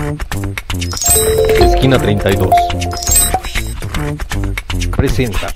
Esquina 32 presenta.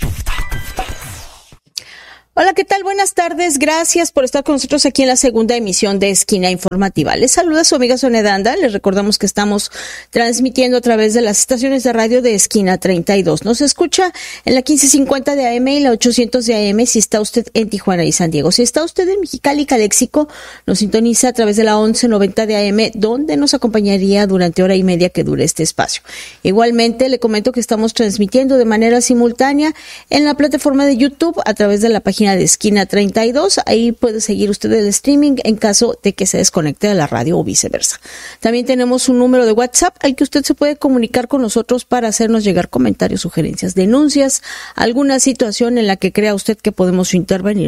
Hola, ¿qué tal? Buenas tardes. Gracias por estar con nosotros aquí en la segunda emisión de Esquina Informativa. Les saluda su amiga Sonia Danda. Les recordamos que estamos transmitiendo a través de las estaciones de radio de Esquina 32. Nos escucha en la 1550 de AM y la 800 de AM si está usted en Tijuana y San Diego. Si está usted en Mexicali y Caléxico, nos sintoniza a través de la 1190 de AM, donde nos acompañaría durante hora y media que dure este espacio. Igualmente, le comento que estamos transmitiendo de manera simultánea en la plataforma de YouTube a través de la página de Esquina 32, ahí puede seguir usted el streaming en caso de que se desconecte de la radio o viceversa. También tenemos un número de WhatsApp al que usted se puede comunicar con nosotros para hacernos llegar comentarios, sugerencias, denuncias, alguna situación en la que crea usted que podemos intervenir.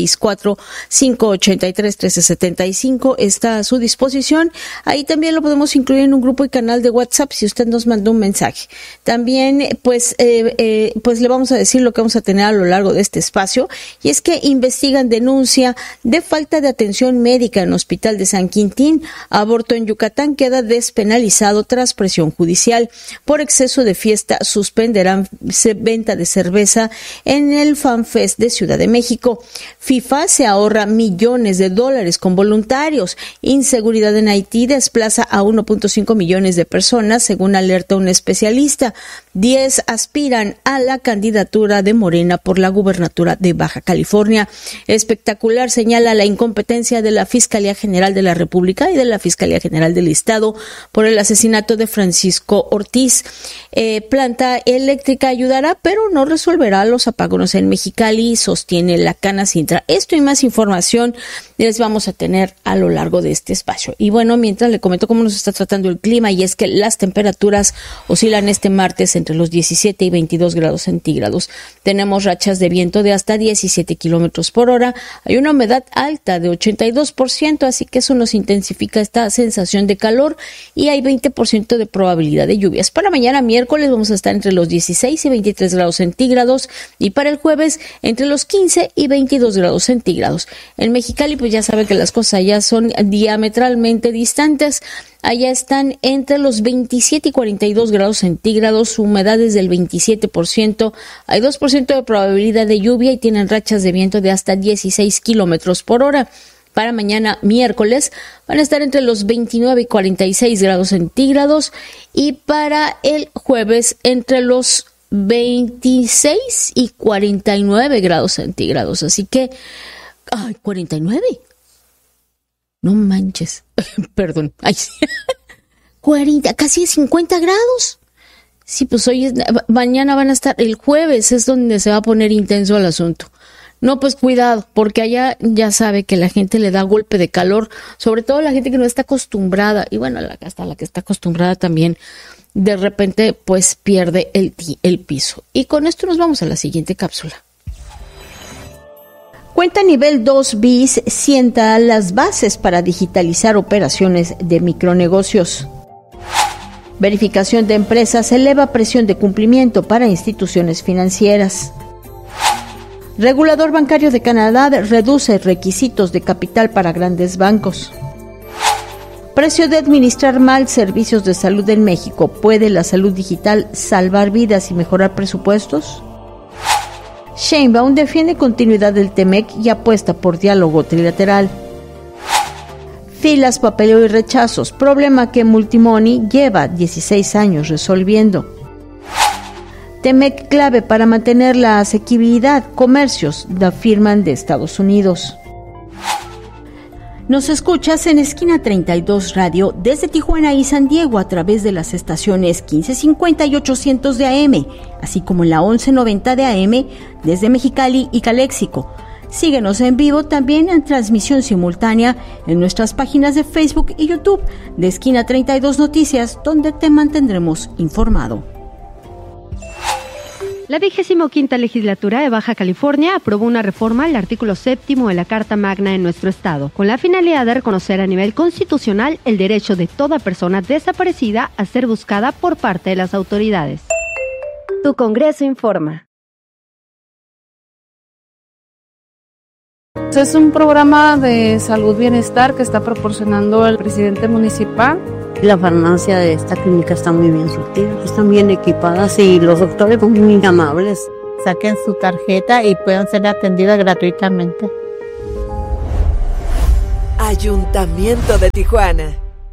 664-583-1375 está a su disposición. Ahí también lo podemos incluir en un grupo y canal de WhatsApp si usted nos mandó un mensaje. También pues le vamos a decir lo que vamos a tener a lo largo de este espacio. Y es que investigan denuncia de falta de atención médica en el Hospital de San Quintín. Aborto en Yucatán queda despenalizado tras presión judicial. Por exceso de fiesta suspenderán venta de cerveza en el FanFest de Ciudad de México. FIFA se ahorra millones de dólares con voluntarios. Inseguridad en Haití desplaza a 1.5 millones de personas, según alerta un especialista. 10 aspiran a la candidatura de Morena por la gubernatura de Baja California. Espectacular señala la incompetencia de la Fiscalía General de la República y de la Fiscalía General del Estado por el asesinato de Francisco Ortiz. Planta eléctrica ayudará, pero no resolverá los apagones en Mexicali, sostiene la Canacintra. Esto y más información les vamos a tener a lo largo de este espacio. Y bueno, mientras le comento cómo nos está tratando el clima, y es que las temperaturas oscilan este martes entre los 17 y 22 grados centígrados. Tenemos rachas de viento de hasta 17 kilómetros por hora. Hay una humedad alta de 82%, así que eso nos intensifica esta sensación de calor, y hay 20% de probabilidad de lluvias. Para mañana miércoles vamos a estar entre los 16 y 23 grados centígrados, y para el jueves entre los 15 y 22 grados centígrados. En Mexicali, pues ya sabe que las cosas ya son diametralmente distantes. Allá están entre los 27 y 42 grados centígrados, su humedad es del 27%, hay 2% de probabilidad de lluvia y tienen rachas de viento de hasta 16 kilómetros por hora. Para mañana miércoles van a estar entre los 29 y 46 grados centígrados, y para el jueves entre los 26 y 49 grados centígrados. Así que, ¡ay, 49! No manches, perdón, ay, 40, casi 50 grados. Sí, pues mañana van a estar, el jueves es donde se va a poner intenso el asunto. No, pues cuidado, porque allá ya sabe que la gente le da golpe de calor, sobre todo la gente que no está acostumbrada, y bueno, hasta la que está acostumbrada también, de repente pues pierde el piso. Y con esto nos vamos a la siguiente cápsula. Cuenta nivel 2 BIS sienta las bases para digitalizar operaciones de micronegocios. Verificación de empresas eleva presión de cumplimiento para instituciones financieras. Regulador bancario de Canadá reduce requisitos de capital para grandes bancos. Precio de administrar mal servicios de salud en México. ¿Puede la salud digital salvar vidas y mejorar presupuestos? Sheinbaum defiende continuidad del TEMEC y apuesta por diálogo trilateral. Filas, papeleo y rechazos, problema que Multimoney lleva 16 años resolviendo. TEMEC clave para mantener la asequibilidad, comercios, la afirman de Estados Unidos. Nos escuchas en Esquina 32 Radio desde Tijuana y San Diego a través de las estaciones 1550 y 800 de AM, así como en la 1190 de AM desde Mexicali y Caléxico. Síguenos en vivo también en transmisión simultánea en nuestras páginas de Facebook y YouTube de Esquina 32 Noticias, donde te mantendremos informado. La 25ª Legislatura de Baja California aprobó una reforma al artículo 7º de la Carta Magna en nuestro estado, con la finalidad de reconocer a nivel constitucional el derecho de toda persona desaparecida a ser buscada por parte de las autoridades. Tu Congreso informa. Es un programa de salud bienestar que está proporcionando el presidente municipal, La farmacia de esta clínica está muy bien surtida, están bien equipadas y los doctores son muy amables. Saquen su tarjeta y puedan ser atendidas gratuitamente. Ayuntamiento de Tijuana.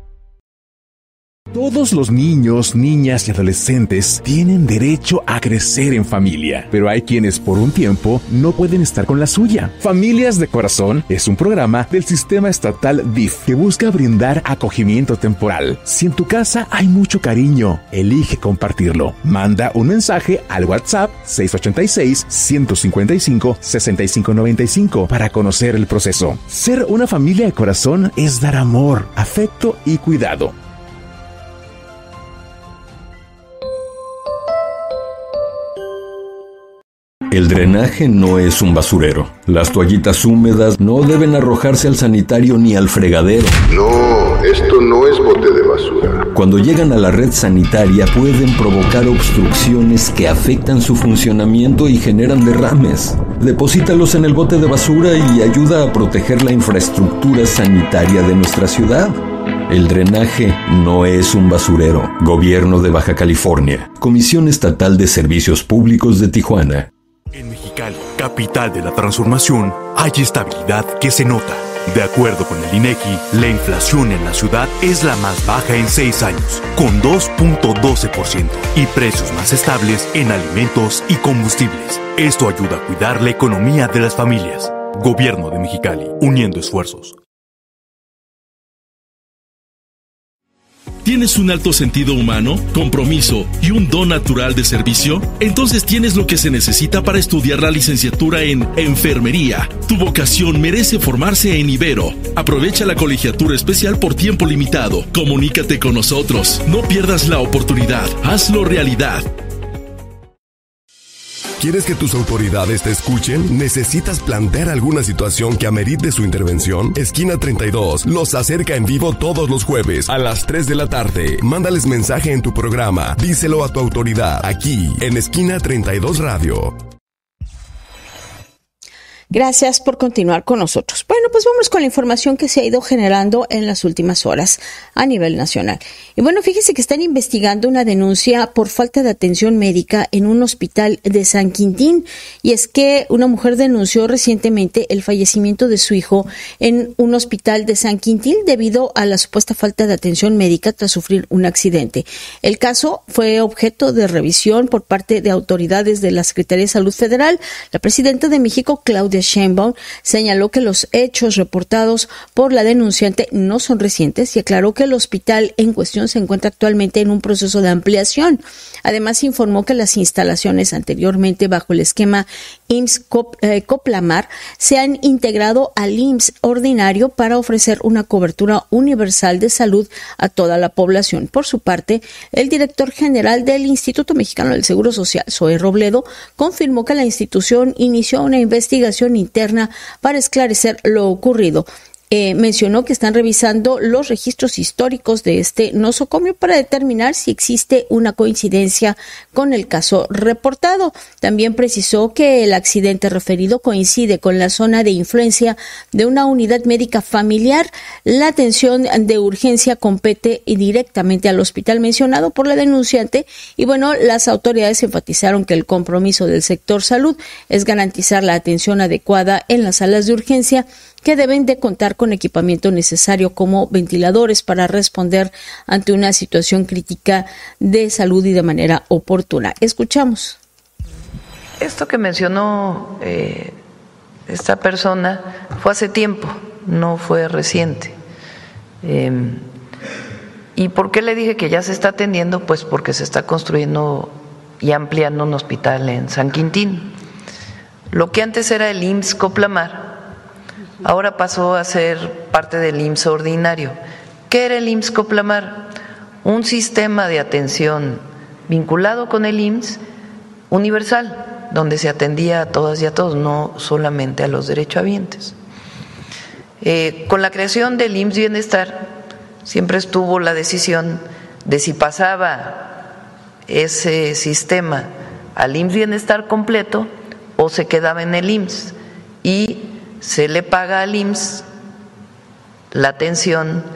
Todos los niños, niñas y adolescentes tienen derecho a crecer en familia, pero hay quienes por un tiempo no pueden estar con la suya. Familias de Corazón es un programa del Sistema Estatal DIF que busca brindar acogimiento temporal. Si en tu casa hay mucho cariño, elige compartirlo. Manda un mensaje al WhatsApp 686-155-6595 para conocer el proceso. Ser una familia de corazón es dar amor, afecto y cuidado. El drenaje no es un basurero. Las toallitas húmedas no deben arrojarse al sanitario ni al fregadero. No, esto no es bote de basura. Cuando llegan a la red sanitaria pueden provocar obstrucciones que afectan su funcionamiento y generan derrames. Deposítalos en el bote de basura y ayuda a proteger la infraestructura sanitaria de nuestra ciudad. El drenaje no es un basurero. Gobierno de Baja California. Comisión Estatal de Servicios Públicos de Tijuana. En Mexicali, capital de la transformación, hay estabilidad que se nota. De acuerdo con el INEGI, la inflación en la ciudad es la más baja en 6 años, con 2.12%, y precios más estables en alimentos y combustibles. Esto ayuda a cuidar la economía de las familias. Gobierno de Mexicali, uniendo esfuerzos. ¿Tienes un alto sentido humano, compromiso y un don natural de servicio? Entonces tienes lo que se necesita para estudiar la licenciatura en Enfermería. Tu vocación merece formarse en Ibero. Aprovecha la colegiatura especial por tiempo limitado. Comunícate con nosotros. No pierdas la oportunidad. Hazlo realidad. ¿Quieres que tus autoridades te escuchen? ¿Necesitas plantear alguna situación que amerite su intervención? Esquina 32 los acerca en vivo todos los jueves a las 3 de la tarde. Mándales mensaje en tu programa. Díselo a tu autoridad, aquí en Esquina 32 Radio. Gracias por continuar con nosotros. Bueno, pues vamos con la información que se ha ido generando en las últimas horas a nivel nacional. Y bueno, fíjese que están investigando una denuncia por falta de atención médica en un hospital de San Quintín. Y es que una mujer denunció recientemente el fallecimiento de su hijo en un hospital de San Quintín debido a la supuesta falta de atención médica tras sufrir un accidente. El caso fue objeto de revisión por parte de autoridades de la Secretaría de Salud Federal. La presidenta de México, Claudia Sheinbaum, señaló que los hechos reportados por la denunciante no son recientes y aclaró que el hospital en cuestión se encuentra actualmente en un proceso de ampliación. Además, informó que las instalaciones anteriormente bajo el esquema IMSS-Coplamar se han integrado al IMSS ordinario para ofrecer una cobertura universal de salud a toda la población. Por su parte, el director general del Instituto Mexicano del Seguro Social, Zoe Robledo, confirmó que la institución inició una investigación interna para esclarecer lo ocurrido. Mencionó que están revisando los registros históricos de este nosocomio para determinar si existe una coincidencia con el caso reportado. También precisó que el accidente referido coincide con la zona de influencia de una unidad médica familiar. La atención de urgencia compete directamente al hospital mencionado por la denunciante y bueno, las autoridades enfatizaron que el compromiso del sector salud es garantizar la atención adecuada en las salas de urgencia, que deben de contar con equipamiento necesario como ventiladores para responder ante una situación crítica de salud y de manera oportuna. Escuchamos. Esto que mencionó esta persona fue hace tiempo, no fue reciente. ¿Y por qué le dije que ya se está atendiendo? Pues porque se está construyendo y ampliando un hospital en San Quintín. Lo que antes era el IMSS-Coplamar, ahora pasó a ser parte del IMSS ordinario. ¿Qué era el IMSS-Coplamar? Un sistema de atención vinculado con el IMSS universal, donde se atendía a todas y a todos, no solamente a los derechohabientes. Con la creación del IMSS Bienestar, siempre estuvo la decisión de si pasaba ese sistema al IMSS Bienestar completo o se quedaba en el IMSS, y se le paga al IMSS la atención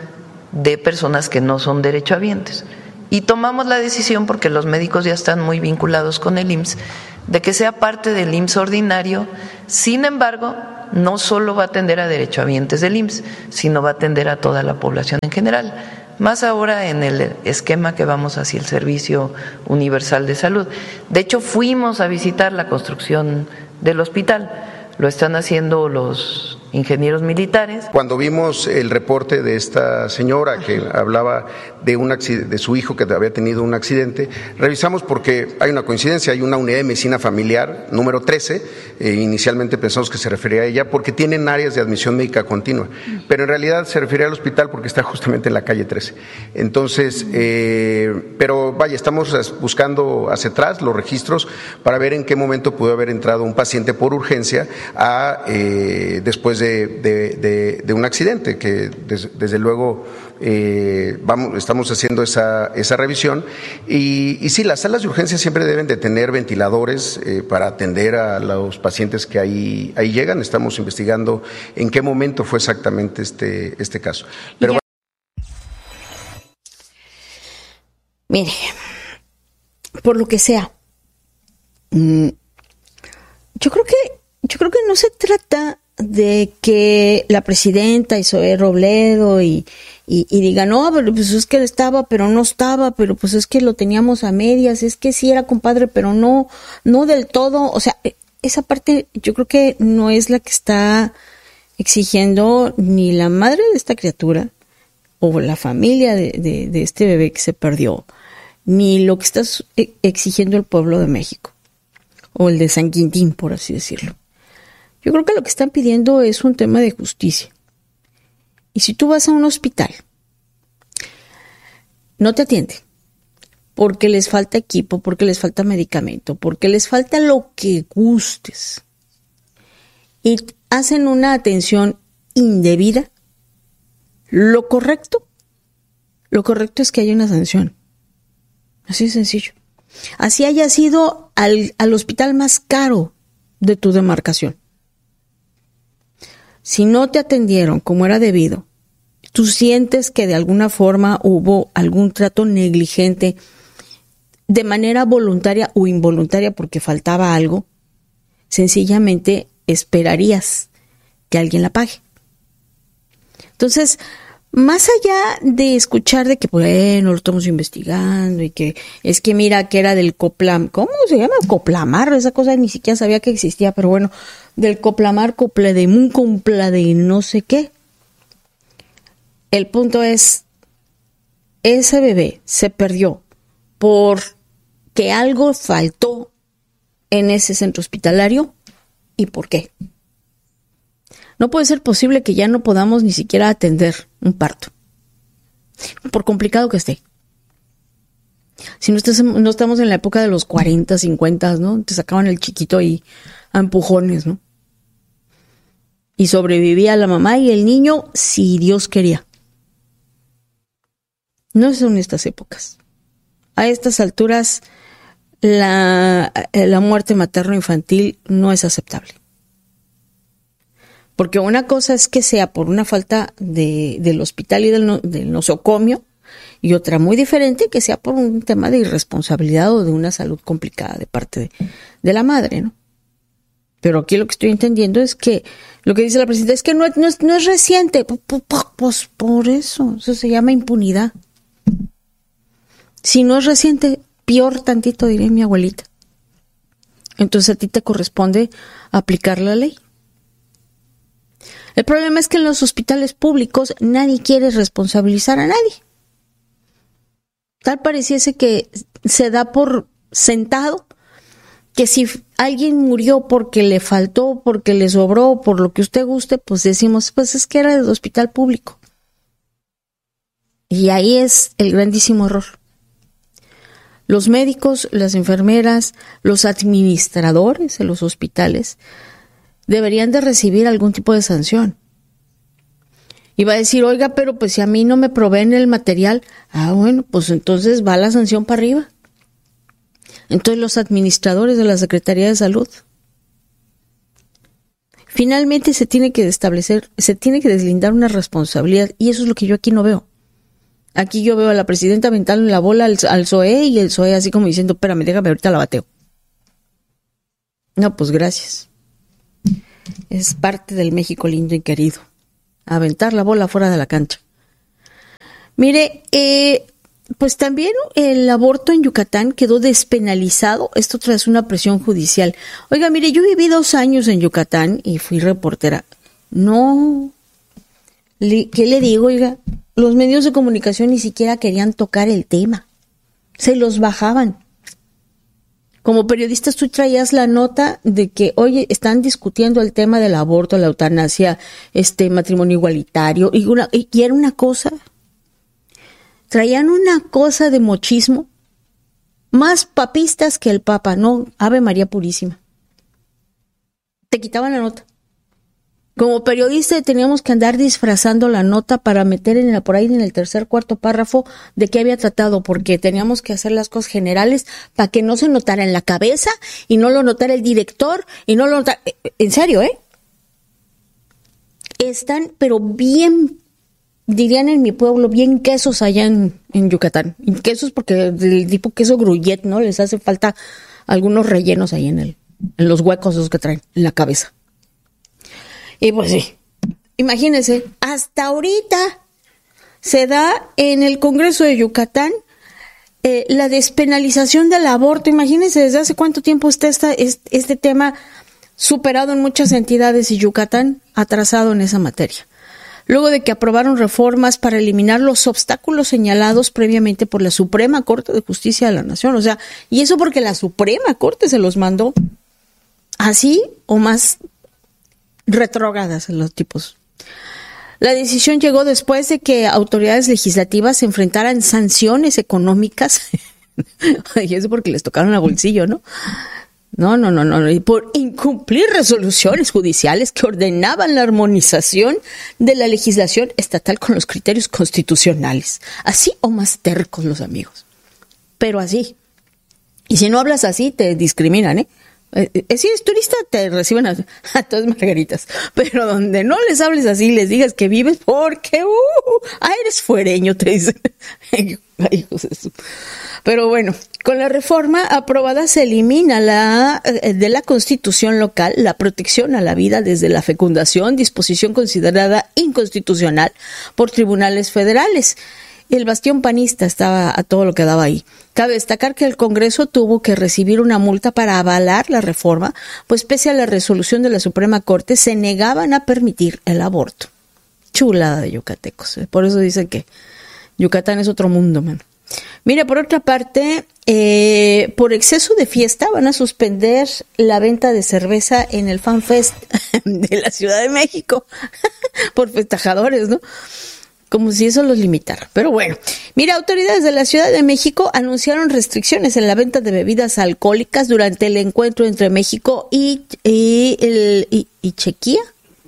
de personas que no son derechohabientes. Y tomamos la decisión, porque los médicos ya están muy vinculados con el IMSS, de que sea parte del IMSS ordinario. Sin embargo, no solo va a atender a derechohabientes del IMSS, sino va a atender a toda la población en general. Más ahora en el esquema que vamos hacia el Servicio Universal de Salud. De hecho, fuimos a visitar la construcción del hospital. Lo están haciendo los ingenieros militares. Cuando vimos el reporte de esta señora que hablaba de su hijo que había tenido un accidente, revisamos porque hay una coincidencia, hay una unidad de medicina familiar número 13, inicialmente pensamos que se refería a ella porque tienen áreas de admisión médica continua, pero en realidad se refería al hospital porque está justamente en la calle 13. Entonces, pero vaya, estamos buscando hacia atrás los registros para ver en qué momento pudo haber entrado un paciente por urgencia después de un accidente, que desde luego estamos haciendo esa revisión y sí, las salas de urgencia siempre deben de tener ventiladores para atender a los pacientes que ahí llegan. Estamos investigando en qué momento fue exactamente este caso. Pero mire, por lo que sea, yo creo que no se trata de que la presidenta Zoe Robledo y diga, no, pero pues es que él estaba, pero no estaba, pero pues es que lo teníamos a medias, es que sí era compadre, pero no del todo. O sea, esa parte yo creo que no es la que está exigiendo ni la madre de esta criatura o la familia de este bebé que se perdió, ni lo que está exigiendo el pueblo de México o el de San Quintín, por así decirlo. Yo creo que lo que están pidiendo es un tema de justicia. Y si tú vas a un hospital, no te atienden porque les falta equipo, porque les falta medicamento, porque les falta lo que gustes, y hacen una atención indebida, lo correcto es que haya una sanción. Así de sencillo. Así haya sido al hospital más caro de tu demarcación. Si no te atendieron como era debido, tú sientes que de alguna forma hubo algún trato negligente de manera voluntaria o involuntaria porque faltaba algo, sencillamente esperarías que alguien la pague. Entonces, más allá de escuchar de que, bueno, lo estamos investigando y que es que mira que era del Coplam, ¿cómo se llama? Coplamar, esa cosa ni siquiera sabía que existía, pero bueno, del Coplamar, Copledemun, Compla de no sé qué. El punto es, ese bebé se perdió porque algo faltó en ese centro hospitalario. ¿Y por qué? No puede ser posible que ya no podamos ni siquiera atender un parto, por complicado que esté. Si no estamos en la época de los 40, 50, ¿no? Te sacaban el chiquito ahí a empujones, ¿no? Y sobrevivía la mamá y el niño si Dios quería. No son estas épocas. A estas alturas la muerte materno-infantil no es aceptable. Porque una cosa es que sea por una falta del hospital y del nosocomio, y otra muy diferente que sea por un tema de irresponsabilidad o de una salud complicada de parte de la madre, ¿no? Pero aquí lo que estoy entendiendo es que lo que dice la presidenta es que no es reciente. Pues por eso se llama impunidad. Si no es reciente, peor tantito, diría mi abuelita. Entonces a ti te corresponde aplicar la ley. El problema es que en los hospitales públicos nadie quiere responsabilizar a nadie. Tal pareciese que se da por sentado que si alguien murió porque le faltó, porque le sobró, por lo que usted guste, pues decimos, pues es que era del hospital público. Y ahí es el grandísimo error. Los médicos, las enfermeras, los administradores de los hospitales deberían de recibir algún tipo de sanción. Y va a decir, oiga, pero pues si a mí no me proveen el material, bueno, pues entonces va la sanción para arriba. Entonces los administradores de la Secretaría de Salud. Finalmente se tiene que deslindar una responsabilidad, y eso es lo que yo aquí no veo. Aquí yo veo a la presidenta aventarle la bola al PSOE y el PSOE así como diciendo, espérame, déjame, ahorita la bateo. No, pues gracias. Es parte del México lindo y querido. Aventar la bola fuera de la cancha. Mire, pues también el aborto en Yucatán quedó despenalizado, esto tras una presión judicial. Oiga, mire, yo viví 2 años en Yucatán y fui reportera. No, ¿qué le digo, oiga? Los medios de comunicación ni siquiera querían tocar el tema. Se los bajaban. Como periodistas tú traías la nota de que, oye, están discutiendo el tema del aborto, la eutanasia, matrimonio igualitario, y era una cosa, traían una cosa de mochismo, más papistas que el Papa, no, Ave María Purísima. Te quitaban la nota. Como periodista teníamos que andar disfrazando la nota para meter por ahí en el 3er, 4 párrafo de qué había tratado, porque teníamos que hacer las cosas generales para que no se notara en la cabeza y no lo notara el director y no lo notara. En serio, están, pero bien, dirían en mi pueblo, bien quesos allá en Yucatán. Y quesos porque del tipo queso gruyet, ¿no? Les hace falta algunos rellenos ahí en los huecos esos que traen en la cabeza. Y pues sí, imagínense, hasta ahorita se da en el Congreso de Yucatán la despenalización del aborto. Imagínense desde hace cuánto tiempo está este tema superado en muchas entidades y Yucatán atrasado en esa materia. Luego de que aprobaron reformas para eliminar los obstáculos señalados previamente por la Suprema Corte de Justicia de la Nación. O sea, y eso porque la Suprema Corte se los mandó así o más retrógradas en los tipos. La decisión llegó después de que autoridades legislativas se enfrentaran sanciones económicas. Y eso porque les tocaron el bolsillo, ¿no? No. Y por incumplir resoluciones judiciales que ordenaban la armonización de la legislación estatal con los criterios constitucionales. Así o más tercos los amigos. Pero así. Y si no hablas así, te discriminan, si eres turista, te reciben a todas margaritas. Pero donde no les hables así, les digas que vives porque eres fuereño, te dicen. Ay, José. Pero bueno, con la reforma aprobada se elimina de la Constitución local la protección a la vida desde la fecundación, disposición considerada inconstitucional por tribunales federales. El bastión panista estaba a todo lo que daba ahí. Cabe destacar que el Congreso tuvo que recibir una multa para avalar la reforma, pues pese a la resolución de la Suprema Corte, se negaban a permitir el aborto. Chulada de yucatecos. Por eso dicen que Yucatán es otro mundo, man. Mira, por otra parte, por exceso de fiesta van a suspender la venta de cerveza en el Fan Fest de la Ciudad de México. Por festejadores, ¿no? Como si eso los limitara. Pero bueno, mira, autoridades de la Ciudad de México anunciaron restricciones en la venta de bebidas alcohólicas durante el encuentro entre México y Chequia.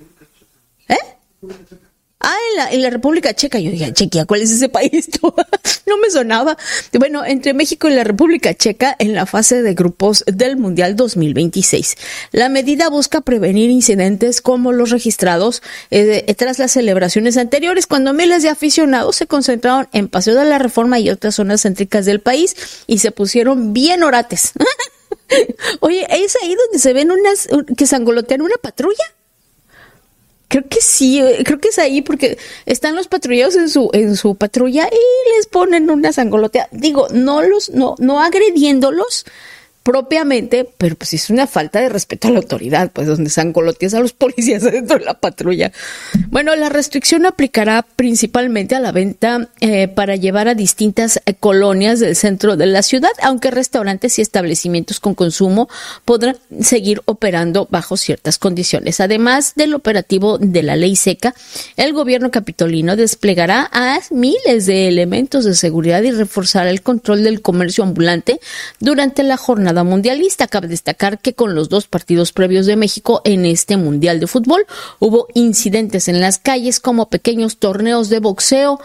En la República Checa. Yo dije, Chequia, ¿cuál es ese país? No me sonaba. Bueno, entre México y la República Checa en la fase de grupos del Mundial 2026. La medida busca prevenir incidentes como los registrados tras las celebraciones anteriores, cuando miles de aficionados se concentraron en Paseo de la Reforma y otras zonas céntricas del país y se pusieron bien orates. Oye, ¿es ahí donde se ven que sangolotean una patrulla? Creo que sí, creo que es ahí porque están los patrulleros en su patrulla y les ponen una sangolotea. Digo, no agrediéndolos propiamente, pero pues es una falta de respeto a la autoridad, pues donde sangoloteas a los policías dentro de la patrulla. Bueno, la restricción aplicará principalmente a la venta para llevar a distintas colonias del centro de la ciudad, aunque restaurantes y establecimientos con consumo podrán seguir operando bajo ciertas condiciones. Además del operativo de la ley seca, el gobierno capitolino desplegará a miles de elementos de seguridad y reforzará el control del comercio ambulante durante la jornada mundialista. Cabe destacar que con los 2 partidos previos de México en este mundial de fútbol hubo incidentes en las calles como pequeños torneos de boxeo.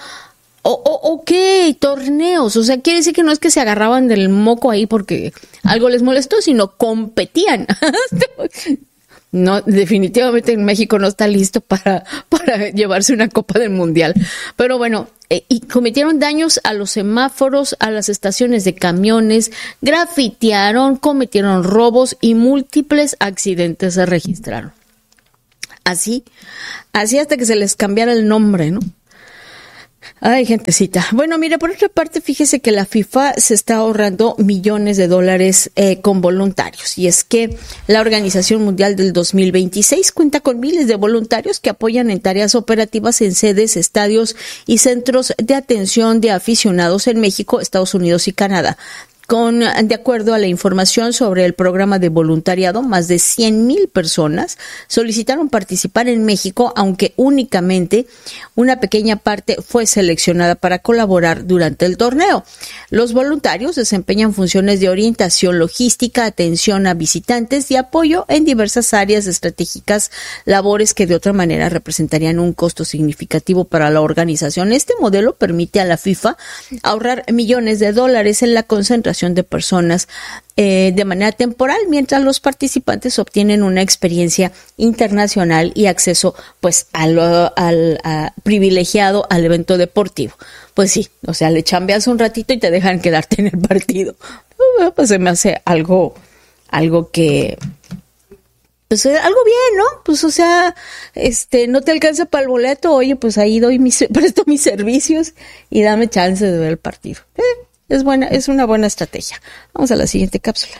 Torneos, o sea, quiere decir que no es que se agarraban del moco ahí porque algo les molestó, sino competían. No, definitivamente en México no está listo para llevarse una Copa del Mundial. Pero bueno, y cometieron daños a los semáforos, a las estaciones de camiones, grafitearon, cometieron robos y múltiples accidentes se registraron. Así hasta que se les cambiara el nombre, ¿no? Ay, gentecita. Bueno, mire, por otra parte, fíjese que la FIFA se está ahorrando millones de dólares con voluntarios. Y es que la Organización Mundial del 2026 cuenta con miles de voluntarios que apoyan en tareas operativas en sedes, estadios y centros de atención de aficionados en México, Estados Unidos y Canadá. De acuerdo a la información sobre el programa de voluntariado, más de 100,000 personas solicitaron participar en México, aunque únicamente una pequeña parte fue seleccionada para colaborar durante el torneo. Los voluntarios desempeñan funciones de orientación logística, atención a visitantes y apoyo en diversas áreas estratégicas, labores que de otra manera representarían un costo significativo para la organización. Este modelo permite a la FIFA ahorrar millones de dólares en la concentración de personas de manera temporal, mientras los participantes obtienen una experiencia internacional y acceso pues privilegiado al evento deportivo. Pues sí, o sea, le chambeas un ratito y te dejan quedarte en el partido. Pues se me hace algo que pues algo bien, ¿no? Pues o sea, no te alcanza para el boleto, oye, pues ahí presto mis servicios y dame chance de ver el partido. Es una buena estrategia. Vamos a la siguiente cápsula.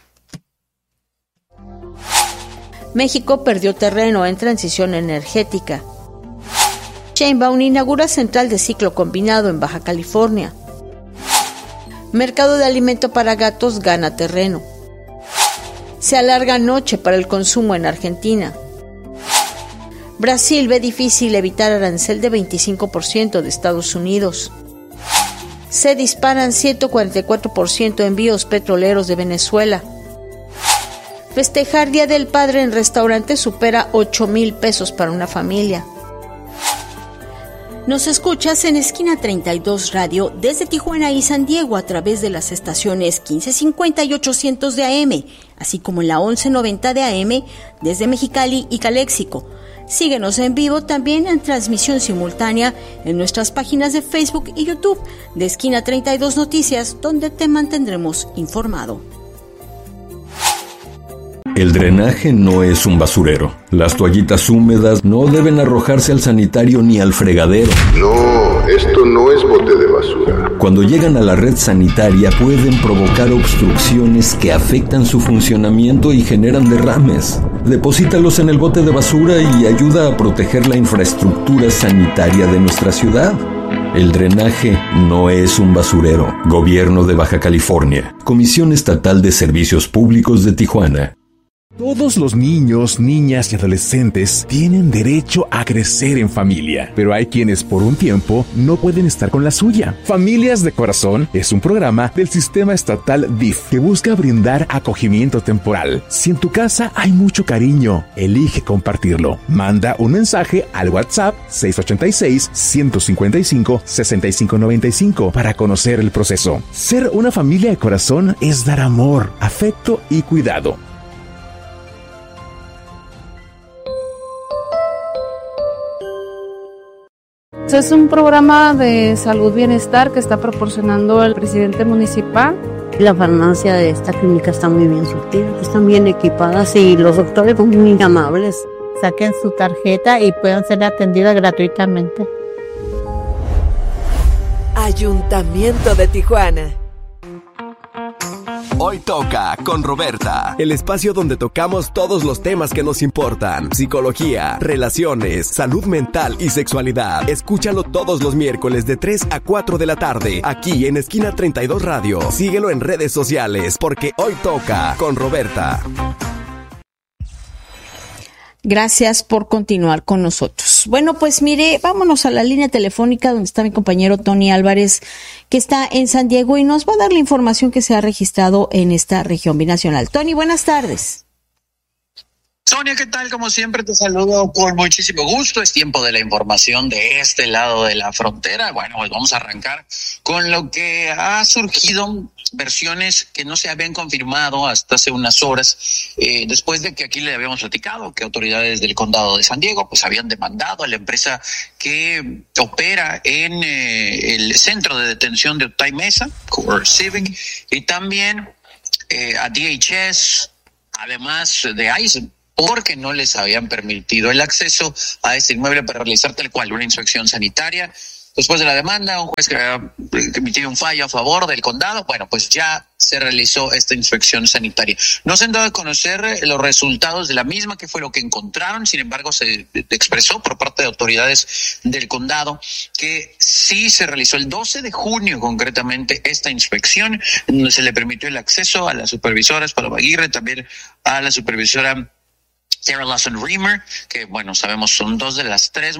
México perdió terreno en transición energética. Sheinbaum inaugura central de ciclo combinado en Baja California. Mercado de alimento para gatos gana terreno. Se alarga noche para el consumo en Argentina. Brasil ve difícil evitar arancel de 25% de Estados Unidos. Se disparan 144% envíos petroleros de Venezuela. Festejar Día del Padre en restaurante supera 8,000 pesos para una familia. Nos escuchas en Esquina 32 Radio desde Tijuana y San Diego a través de las estaciones 1550 y 800 de AM, así como en la 1190 de AM desde Mexicali y Caléxico. Síguenos en vivo también en transmisión simultánea en nuestras páginas de Facebook y YouTube de Esquina 32 Noticias, donde te mantendremos informado. El drenaje no es un basurero. Las toallitas húmedas no deben arrojarse al sanitario ni al fregadero. No, esto no es bote de basura. Cuando llegan a la red sanitaria pueden provocar obstrucciones que afectan su funcionamiento y generan derrames. Deposítalos en el bote de basura y ayuda a proteger la infraestructura sanitaria de nuestra ciudad. El drenaje no es un basurero. Gobierno de Baja California. Comisión Estatal de Servicios Públicos de Tijuana. Todos los niños, niñas y adolescentes tienen derecho a crecer en familia, pero hay quienes por un tiempo no pueden estar con la suya. Familias de Corazón es un programa del sistema estatal DIF que busca brindar acogimiento temporal. Si en tu casa hay mucho cariño, elige compartirlo. Manda un mensaje al WhatsApp 686-155-6595 para conocer el proceso. Ser una familia de corazón es dar amor, afecto y cuidado. Es un programa de salud bienestar que está proporcionando el presidente municipal. La farmacia de esta clínica está muy bien surtida, están bien equipadas y los doctores son muy amables. Saquen su tarjeta y puedan ser atendidas gratuitamente. Ayuntamiento de Tijuana. Hoy toca con Roberta, el espacio donde tocamos todos los temas que nos importan: psicología, relaciones, salud mental y sexualidad. Escúchalo todos los miércoles de 3 a 4 de la tarde, aquí en Esquina 32 Radio. Síguelo en redes sociales, porque hoy toca con Roberta. Gracias por continuar con nosotros. Bueno, pues mire, vámonos a la línea telefónica donde está mi compañero Tony Álvarez, que está en San Diego y nos va a dar la información que se ha registrado en esta región binacional. Tony, buenas tardes. Sonia, ¿qué tal? Como siempre te saludo con muchísimo gusto. Es tiempo de la información de este lado de la frontera. Bueno, pues vamos a arrancar con lo que ha surgido, versiones que no se habían confirmado hasta hace unas horas, después de que aquí le habíamos platicado que autoridades del condado de San Diego pues habían demandado a la empresa que opera en el centro de detención de Otay Mesa, Core Civic, y también a DHS, además de ICE, porque no les habían permitido el acceso a ese inmueble para realizar tal cual una inspección sanitaria. Después de la demanda, un juez que había emitido un fallo a favor del condado, bueno, pues ya se realizó esta inspección sanitaria. No se han dado a conocer los resultados de la misma, que fue lo que encontraron. Sin embargo, se expresó por parte de autoridades del condado que sí se realizó el 12 de junio concretamente esta inspección, donde se le permitió el acceso a las supervisoras Paloma Aguirre, también a la supervisora Sarah Lawson Reamer, que bueno, sabemos son dos de las tres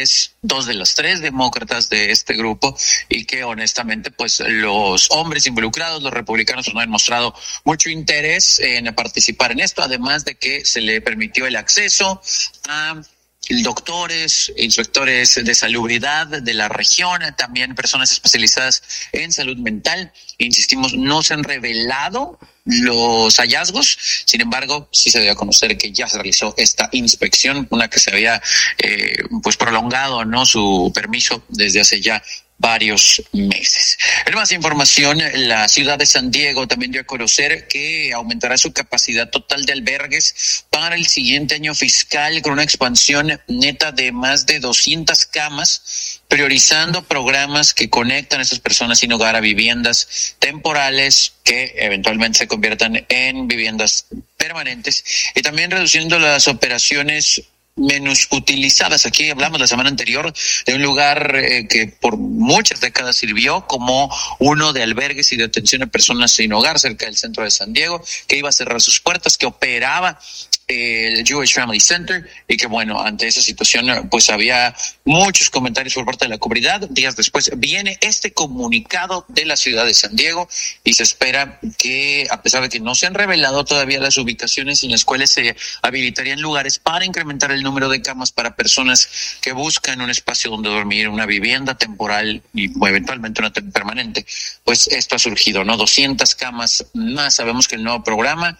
demócratas de este grupo, y que honestamente pues los hombres involucrados, los republicanos, no han mostrado mucho interés en participar en esto, además de que se le permitió el acceso a doctores, inspectores de salubridad de la región, también personas especializadas en salud mental. Insistimos, no se han revelado los hallazgos, sin embargo, sí se dio a conocer que ya se realizó esta inspección, una que se había pues prolongado, ¿no?, su permiso desde hace ya varios meses. En más información, la ciudad de San Diego también dio a conocer que aumentará su capacidad total de albergues para el siguiente año fiscal, con una expansión neta de más de 200 camas, priorizando programas que conectan a esas personas sin hogar a viviendas temporales que eventualmente se conviertan en viviendas permanentes, y también reduciendo las operaciones menos utilizadas. Aquí hablamos la semana anterior de un lugar que por muchas décadas sirvió como uno de albergues y de atención a personas sin hogar cerca del centro de San Diego, que iba a cerrar sus puertas, que operaba el Jewish Family Center, y que bueno, ante esa situación pues había muchos comentarios por parte de la comunidad. Días después viene este comunicado de la ciudad de San Diego, y se espera que, a pesar de que no se han revelado todavía las ubicaciones en las cuales se habilitarían lugares para incrementar el número de camas para personas que buscan un espacio donde dormir, una vivienda temporal y eventualmente una permanente, pues esto ha surgido, ¿no? 200 camas más. Sabemos que el nuevo programa,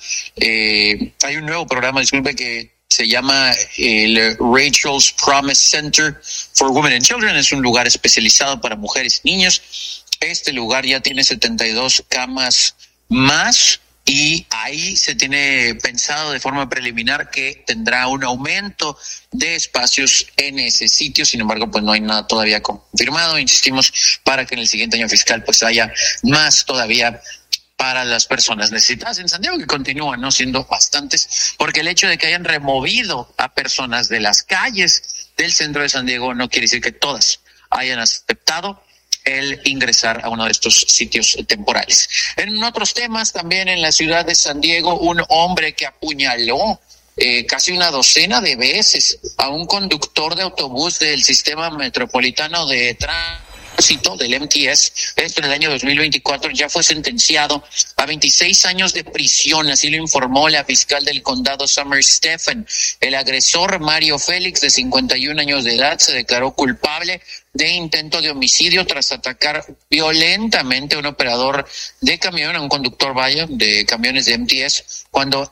hay un nuevo programa, disculpe, que se llama el Rachel's Promise Center for Women and Children. Es un lugar especializado para mujeres y niños. Este lugar ya tiene 72 camas más, y ahí se tiene pensado de forma preliminar que tendrá un aumento de espacios en ese sitio. Sin embargo, pues no hay nada todavía confirmado. Insistimos para que en el siguiente año fiscal pues haya más todavía para las personas necesitadas en San Diego, que continúan no siendo bastantes, porque el hecho de que hayan removido a personas de las calles del centro de San Diego no quiere decir que todas hayan aceptado el ingresar a uno de estos sitios temporales. En otros temas, también en la ciudad de San Diego, un hombre que apuñaló casi una docena de veces a un conductor de autobús del sistema metropolitano de tránsito del MTS, esto en el año 2024, ya fue sentenciado a 26 años de prisión. Así lo informó la fiscal del condado, Summer Stephan. El agresor, Mario Félix, de 51 años de edad, se declaró culpable de intento de homicidio tras atacar violentamente a un operador de camión, a un conductor de camiones de MTS, cuando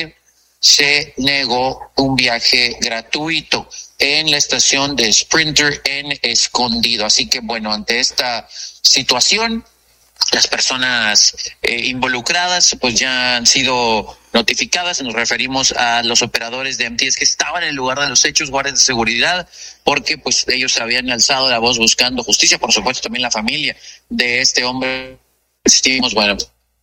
se negó un viaje gratuito en la estación de Sprinter en Escondido. Así que bueno, ante esta situación, las personas involucradas pues ya han sido notificadas. Nos referimos a los operadores de MTS que estaban en el lugar de los hechos, guardias de seguridad, porque pues ellos habían alzado la voz buscando justicia. Por supuesto, también la familia de este hombre, bueno,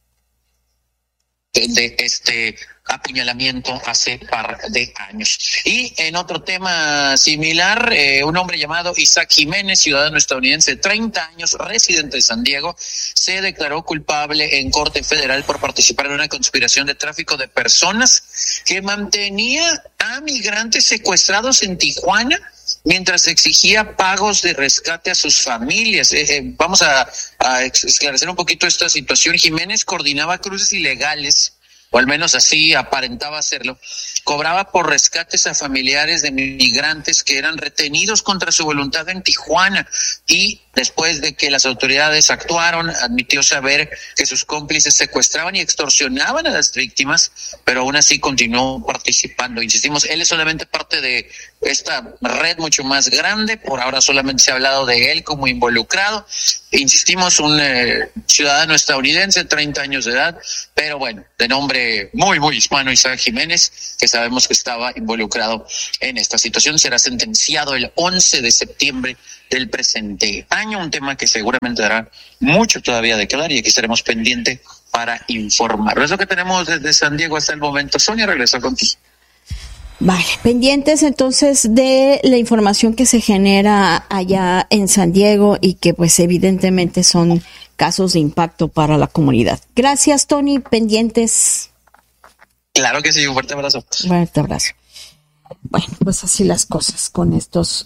de este apuñalamiento hace par de años. Y en otro tema similar, un hombre llamado Isaac Jiménez, ciudadano estadounidense de 30 años, residente de San Diego, se declaró culpable en corte federal por participar en una conspiración de tráfico de personas que mantenía a migrantes secuestrados en Tijuana mientras exigía pagos de rescate a sus familias. Vamos a esclarecer un poquito esta situación. Jiménez coordinaba cruces ilegales o al menos así aparentaba hacerlo, cobraba por rescates a familiares de migrantes que eran retenidos contra su voluntad en Tijuana, y después de que las autoridades actuaron, admitió saber que sus cómplices secuestraban y extorsionaban a las víctimas, pero aún así continuó participando. Insistimos, él es solamente parte de esta red mucho más grande. Por ahora solamente se ha hablado de él como involucrado. Insistimos, un ciudadano estadounidense, 30 años de edad, pero bueno, de nombre muy hispano, Isaac Jiménez, que sabemos que estaba involucrado en esta situación. Será sentenciado el 11 de septiembre del presente año, un tema que seguramente dará mucho todavía de qué hablar, y aquí estaremos pendientes para informar. Es lo que tenemos desde San Diego hasta el momento. Sonia, regreso contigo. Vale, pendientes entonces de la información que se genera allá en San Diego y que pues evidentemente son casos de impacto para la comunidad. Gracias, Tony, pendientes. Claro que sí, un fuerte abrazo. Fuerte abrazo. Bueno, pues así las cosas con estos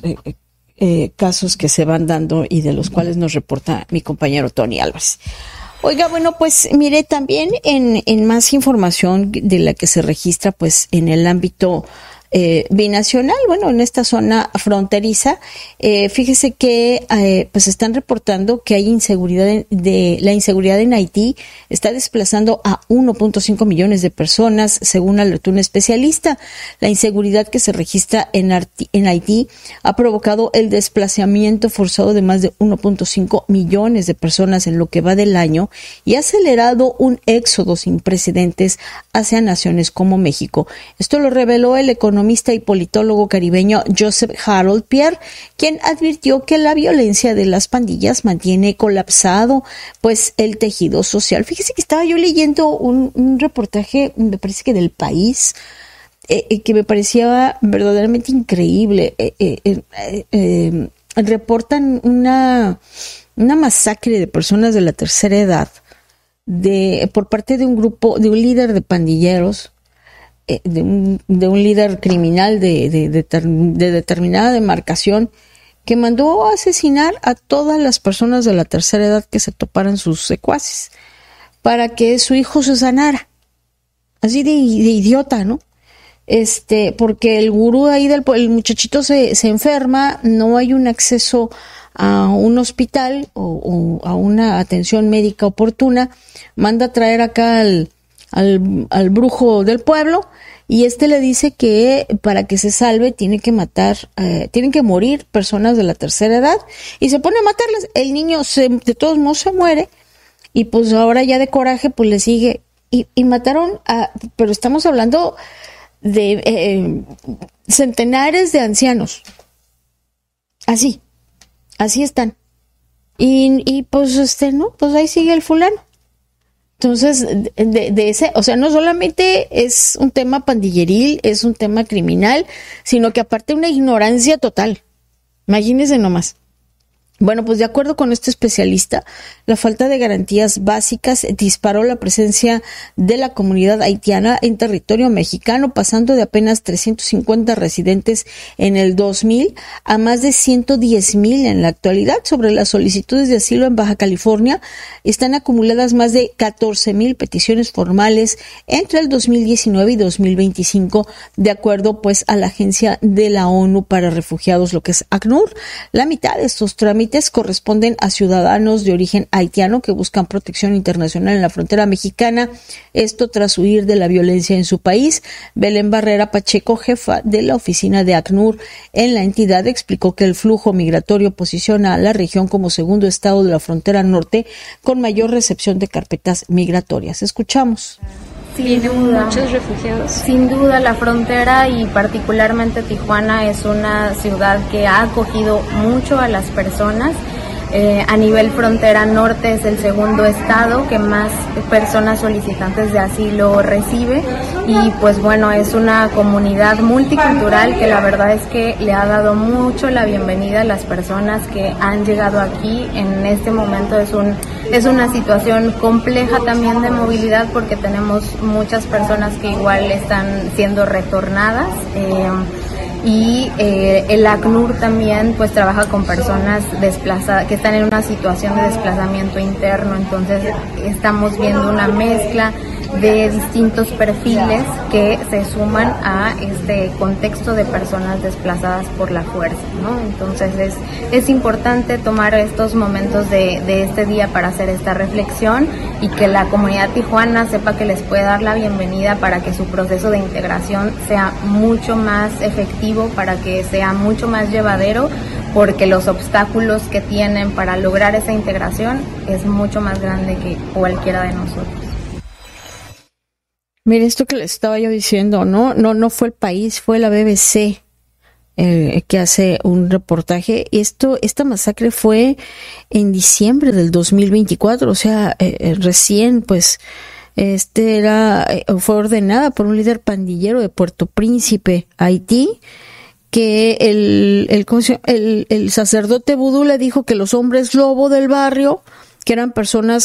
casos que se van dando y de los cuales nos reporta mi compañero Tony Álvarez. Oiga, bueno, pues mire, también en más información de la que se registra pues en el ámbito binacional, bueno, en esta zona fronteriza, fíjese que pues están reportando que hay la inseguridad en Haití está desplazando a 1.5 millones de personas, según alertó un especialista. La inseguridad que se registra en Haití ha provocado el desplazamiento forzado de más de 1.5 millones de personas en lo que va del año y ha acelerado un éxodo sin precedentes hacia naciones como México. Esto lo reveló el economista y politólogo caribeño Joseph Harold Pierre, quien advirtió que la violencia de las pandillas mantiene colapsado pues el tejido social. Fíjese que estaba yo leyendo un reportaje, me parece que del País, que me parecía verdaderamente increíble. Reportan una masacre de personas de la tercera edad por parte de un grupo, de un líder de pandilleros, de un líder criminal de determinada demarcación, que mandó a asesinar a todas las personas de la tercera edad que se toparan sus secuaces para que su hijo se sanara. Así de idiota, ¿no? Porque el gurú ahí el muchachito se enferma, no hay un acceso a un hospital o a una atención médica oportuna, manda a traer acá al brujo del pueblo, y le dice que para que se salve tienen que morir personas de la tercera edad, y se pone a matarlas. El niño de todos modos se muere, y pues ahora ya de coraje pues le sigue, y mataron pero estamos hablando de centenares de ancianos, así están, y pues no, pues ahí sigue el fulano. Entonces, de ese, o sea, no solamente es un tema pandilleril, es un tema criminal, sino que aparte una ignorancia total. Imagínense nomás. Bueno, pues de acuerdo con este especialista, la falta de garantías básicas disparó la presencia de la comunidad haitiana en territorio mexicano, pasando de apenas 350 residentes en el 2000 a más de 110,000 en la actualidad. Sobre las solicitudes de asilo en Baja California, están acumuladas más de 14,000 peticiones formales entre el 2019 y 2025, de acuerdo pues a la Agencia de la ONU para Refugiados, lo que es ACNUR. La mitad de estos trámites corresponden a ciudadanos de origen haitiano que buscan protección internacional en la frontera mexicana, esto tras huir de la violencia en su país. Belén Barrera Pacheco, jefa de la oficina de ACNUR en la entidad, explicó que el flujo migratorio posiciona a la región como segundo estado de la frontera norte con mayor recepción de carpetas migratorias. Escuchamos. Sin duda, muchos refugiados. Sin duda, la frontera y particularmente Tijuana es una ciudad que ha acogido mucho a las personas. A nivel frontera norte es el segundo estado que más personas solicitantes de asilo recibe, y pues bueno, es una comunidad multicultural que la verdad es que le ha dado mucho la bienvenida a las personas que han llegado aquí. En este momento es una situación compleja también de movilidad, porque tenemos muchas personas que igual están siendo retornadas. Y el ACNUR también pues trabaja con personas desplazadas que están en una situación de desplazamiento interno, entonces estamos viendo una mezcla de distintos perfiles que se suman a este contexto de personas desplazadas por la fuerza, ¿no? Entonces es importante tomar estos momentos de este día para hacer esta reflexión y que la comunidad tijuana sepa que les puede dar la bienvenida para que su proceso de integración sea mucho más efectivo, para que sea mucho más llevadero, porque los obstáculos que tienen para lograr esa integración es mucho más grande que cualquiera de nosotros. Mire, esto que les estaba yo diciendo, no fue el país, fue la BBC que hace un reportaje. Esta masacre fue en diciembre del 2024, o sea, recién, pues, fue ordenada por un líder pandillero de Puerto Príncipe, Haití, que el sacerdote vudú le dijo que los hombres lobo del barrio, que eran personas